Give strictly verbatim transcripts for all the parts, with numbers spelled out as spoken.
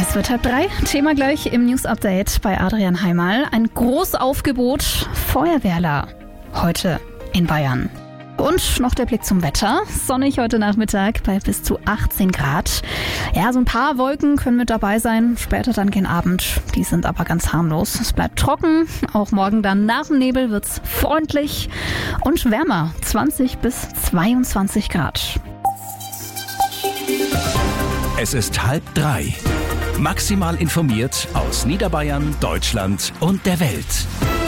Es wird halb drei. Thema gleich im News-Update bei Adrian Heimal. Ein Großaufgebot Feuerwehrler heute in Bayern. Und noch der Blick zum Wetter. Sonnig heute Nachmittag bei bis zu achtzehn Grad. Ja, so ein paar Wolken können mit dabei sein. Später dann gen Abend. Die sind aber ganz harmlos. Es bleibt trocken. Auch morgen dann nach dem Nebel wird's freundlich und wärmer. zwanzig bis zweiundzwanzig Grad. Es ist halb drei. Maximal informiert aus Niederbayern, Deutschland und der Welt.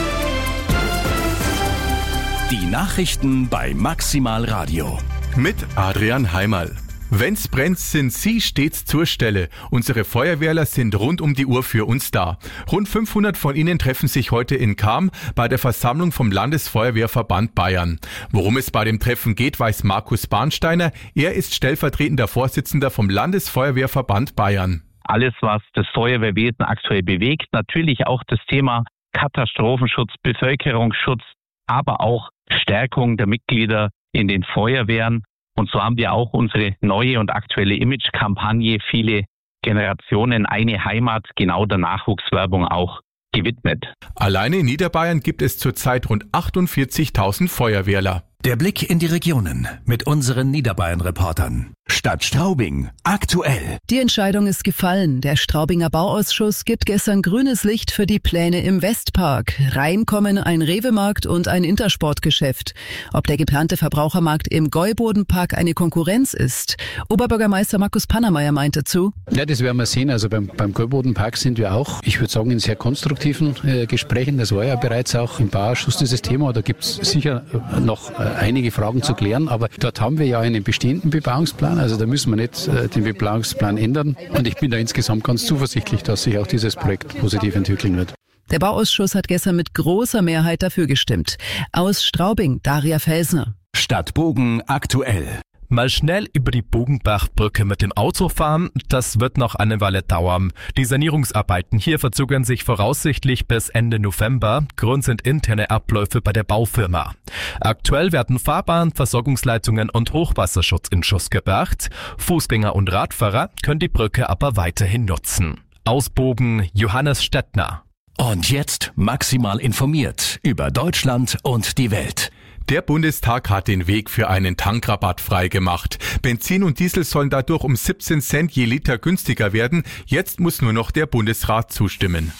Die Nachrichten bei Maximal Radio. Mit Adrian Heimal. Wenn's brennt, sind Sie stets zur Stelle. Unsere Feuerwehrler sind rund um die Uhr für uns da. Rund fünfhundert von ihnen treffen sich heute in Cham bei der Versammlung vom Landesfeuerwehrverband Bayern. Worum es bei dem Treffen geht, weiß Markus Bahnsteiner. Er ist stellvertretender Vorsitzender vom Landesfeuerwehrverband Bayern. Alles, was das Feuerwehrwesen aktuell bewegt, natürlich auch das Thema Katastrophenschutz, Bevölkerungsschutz, aber auch Stärkung der Mitglieder in den Feuerwehren. Und so haben wir auch unsere neue und aktuelle Image-Kampagne Viele Generationen, eine Heimat, genau der Nachwuchswerbung auch gewidmet. Alleine in Niederbayern gibt es zurzeit rund achtundvierzigtausend Feuerwehrler. Der Blick in die Regionen mit unseren Niederbayern-Reportern. Stadt Straubing, aktuell. Die Entscheidung ist gefallen. Der Straubinger Bauausschuss gibt gestern grünes Licht für die Pläne im Westpark. Reinkommen ein Rewe-Markt und ein Intersportgeschäft. Ob der geplante Verbrauchermarkt im Gäubodenpark eine Konkurrenz ist? Oberbürgermeister Markus Pannermeier meinte zu: Ja, das werden wir sehen. Also beim, beim Gäubodenpark sind wir auch, ich würde sagen, in sehr konstruktiven äh, Gesprächen. Das war ja bereits auch im Bauausschuss dieses Thema. Da gibt es sicher noch äh, einige Fragen zu klären. Aber dort haben wir ja einen bestehenden Bebauungsplan. Also da müssen wir nicht äh, den Bebauungsplan ändern. Und ich bin da insgesamt ganz zuversichtlich, dass sich auch dieses Projekt positiv entwickeln wird. Der Bauausschuss hat gestern mit großer Mehrheit dafür gestimmt. Aus Straubing, Daria Felsner. Stadt Bogen, aktuell. Mal schnell über die Bogenbachbrücke mit dem Auto fahren, das wird noch eine Weile dauern. Die Sanierungsarbeiten hier verzögern sich voraussichtlich bis Ende November. Grund sind interne Abläufe bei der Baufirma. Aktuell werden Fahrbahn, Versorgungsleitungen und Hochwasserschutz in Schuss gebracht. Fußgänger und Radfahrer können die Brücke aber weiterhin nutzen. Aus Bogen, Johannes Stettner. Und jetzt maximal informiert über Deutschland und die Welt. Der Bundestag hat den Weg für einen Tankrabatt freigemacht. Benzin und Diesel sollen dadurch um siebzehn Cent je Liter günstiger werden. Jetzt muss nur noch der Bundesrat zustimmen.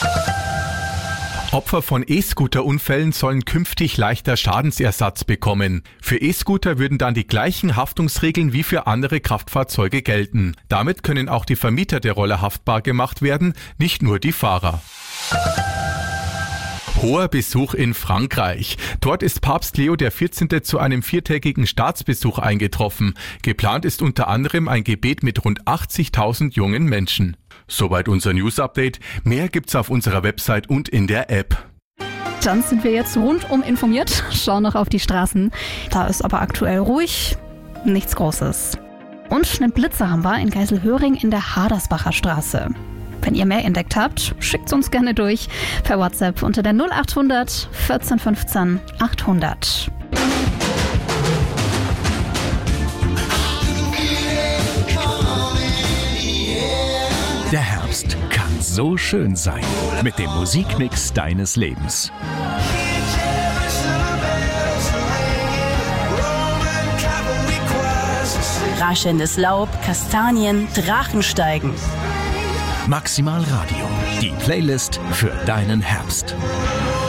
Opfer von E-Scooter-Unfällen sollen künftig leichter Schadensersatz bekommen. Für E-Scooter würden dann die gleichen Haftungsregeln wie für andere Kraftfahrzeuge gelten. Damit können auch die Vermieter der Roller haftbar gemacht werden, nicht nur die Fahrer. Hoher Besuch in Frankreich. Dort ist Papst Leo der vierzehnte zu einem viertägigen Staatsbesuch eingetroffen. Geplant ist unter anderem ein Gebet mit rund achtzigtausend jungen Menschen. Soweit unser News-Update. Mehr gibt's auf unserer Website und in der App. Dann sind wir jetzt rundum informiert. Schauen noch auf die Straßen. Da ist aber aktuell ruhig. Nichts Großes. Und einen Blitzer haben wir in Geiselhöring in der Hadersbacher Straße. Wenn ihr mehr entdeckt habt, schickt uns gerne durch per WhatsApp unter der null achthundert vierzehn fünfzehn achthundert. Der Herbst kann so schön sein mit dem Musikmix deines Lebens. Raschelndes Laub, Kastanien, Drachensteigen. Maximal Radio, die Playlist für deinen Herbst.